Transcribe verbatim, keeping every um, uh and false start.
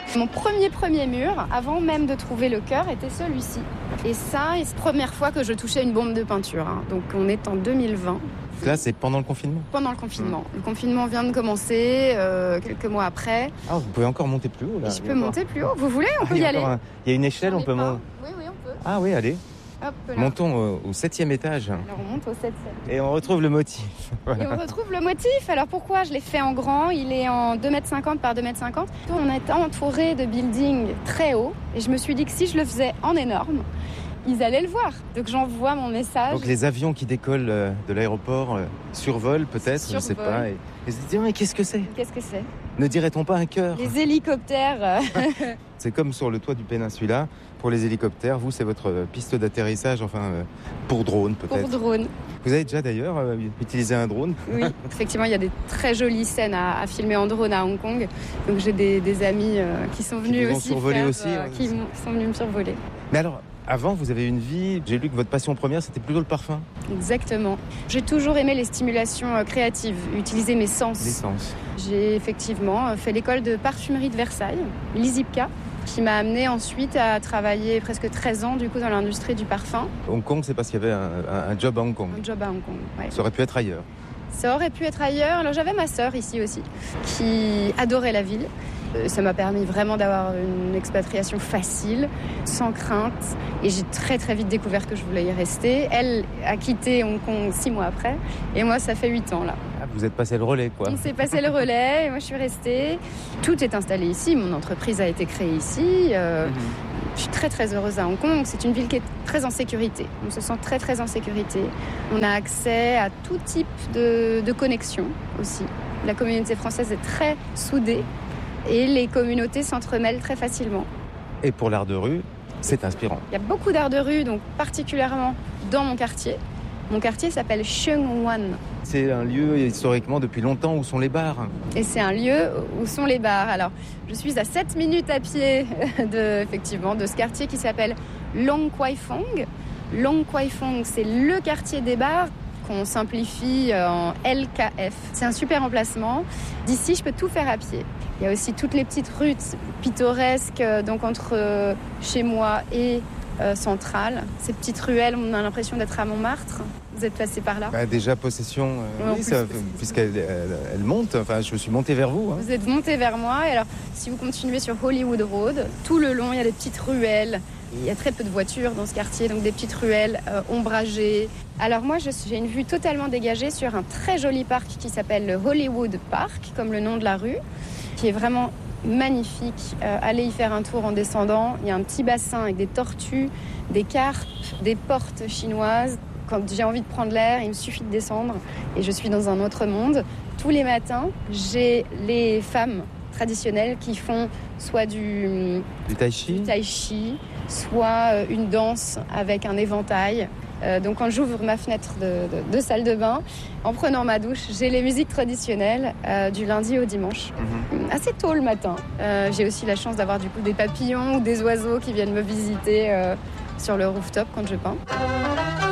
Mon premier premier mur, avant même de trouver le cœur, était celui-ci. Et ça, c'est la première fois que je touchais une bombe de peinture. Hein. Donc on est en deux mille vingt. Là, c'est pendant le confinement ? Pendant le confinement. Mmh. Le confinement vient de commencer, euh, quelques mois après. Ah, vous pouvez encore monter plus haut, là. Je peux monter plus haut. Vous voulez ? On peut ah, y, y aller. Un... Il y a une échelle, on peut monter. Oui, oui, on peut. Ah oui, allez. Hop, là. Montons au, au septième étage. Alors on monte au septième. Et on retrouve le motif. Voilà. Et on retrouve le motif. Alors pourquoi je l'ai fait en grand ? Il est en deux mètres cinquante par deux mètres cinquante. On est entouré de buildings très hauts. Et je me suis dit que si je le faisais en énorme, ils allaient le voir. Donc j'envoie mon message. Donc les avions qui décollent euh, de l'aéroport euh, survolent peut-être, Survol. Je ne sais pas. Et, et se disent, mais qu'est-ce que c'est ? Qu'est-ce que c'est ? Ne dirait-on pas un cœur ? Les hélicoptères. C'est comme sur le toit du Péninsula. Pour les hélicoptères, vous, c'est votre piste d'atterrissage, enfin, euh, pour drone peut-être. Pour drone. Vous avez déjà d'ailleurs euh, utilisé un drone ? Oui, effectivement, il y a des très jolies scènes à, à filmer en drone à Hong Kong. Donc j'ai des, des amis euh, qui sont venus qui aussi, survoler faire, aussi, euh, ouais, qui sont venus me survoler. Mais alors, avant, vous avez une vie, j'ai lu que votre passion première, c'était plutôt le parfum. Exactement. J'ai toujours aimé les stimulations euh, créatives, utiliser mes sens. Les sens. J'ai effectivement fait l'école de parfumerie de Versailles, l'I S I P K, qui m'a amené ensuite à travailler presque treize ans du coup dans l'industrie du parfum. Hong Kong, c'est parce qu'il y avait un, un, un job à Hong Kong. Un job à Hong Kong, ouais. Ça aurait pu être ailleurs. Ça aurait pu être ailleurs. Alors j'avais ma sœur ici aussi, qui adorait la ville. Ça m'a permis vraiment d'avoir une expatriation facile, sans crainte. Et j'ai très très vite découvert que je voulais y rester. Elle a quitté Hong Kong six mois après. Et moi, ça fait huit ans là. Ah, vous êtes passé le relais, quoi. On s'est passé le relais et moi, je suis restée. Tout est installé ici. Mon entreprise a été créée ici. Euh, mm-hmm. Je suis très très heureuse à Hong Kong. C'est une ville qui est très en sécurité. On se sent très très en sécurité. On a accès à tout type de, de connexion aussi. La communauté française est très soudée. Et les communautés s'entremêlent très facilement. Et pour l'art de rue, c'est inspirant. Il y a beaucoup d'art de rue, donc particulièrement dans mon quartier. Mon quartier s'appelle Sheung Wan. C'est un lieu historiquement depuis longtemps où sont les bars. Et c'est un lieu où sont les bars. Alors, je suis à sept minutes à pied de, effectivement, de ce quartier qui s'appelle Long Kwai Fong. Long Kwai Fong, c'est le quartier des bars qu'on simplifie en L K F. C'est un super emplacement. D'ici, je peux tout faire à pied. Il y a aussi toutes les petites rues pittoresques, donc entre euh, chez moi et euh, Centrale. Ces petites ruelles, on a l'impression d'être à Montmartre. Vous êtes passé par là ? Bah, déjà, possession, euh, oui, ça, puisqu'elle elle, elle monte. Enfin, je suis monté vers vous. Hein. Vous êtes monté vers moi. Et alors, si vous continuez sur Hollywood Road, tout le long, il y a des petites ruelles. Il y a très peu de voitures dans ce quartier, donc des petites ruelles euh, ombragées. Alors moi, je, j'ai une vue totalement dégagée sur un très joli parc qui s'appelle le Hollywood Park, comme le nom de la rue, qui est vraiment magnifique. Euh, allez y faire un tour en descendant. Il y a un petit bassin avec des tortues, des carpes, des portes chinoises. Quand j'ai envie de prendre l'air, il me suffit de descendre et je suis dans un autre monde. Tous les matins, j'ai les femmes traditionnelles qui font soit du, du tai chi, du tai chi soit une danse avec un éventail. Euh, donc quand j'ouvre ma fenêtre de, de, de salle de bain, en prenant ma douche, j'ai les musiques traditionnelles euh, du lundi au dimanche. Mmh. Assez tôt le matin. Euh, j'ai aussi la chance d'avoir du coup des papillons ou des oiseaux qui viennent me visiter euh, sur le rooftop quand je peins.